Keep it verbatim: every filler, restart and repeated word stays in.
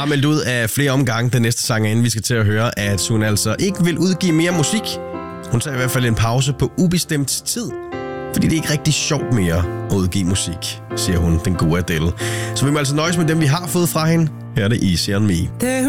har meldt ud af flere omgange den næste sang, inden vi skal til at høre, at hun altså ikke vil udgive mere musik. Hun tager i hvert fald en pause på ubestemt tid, fordi det er ikke rigtig sjovt mere at udgive musik, siger hun, den gode Adele. Så vi må altså nøjes med dem, vi har fået fra hende. Her er det Easy on Me.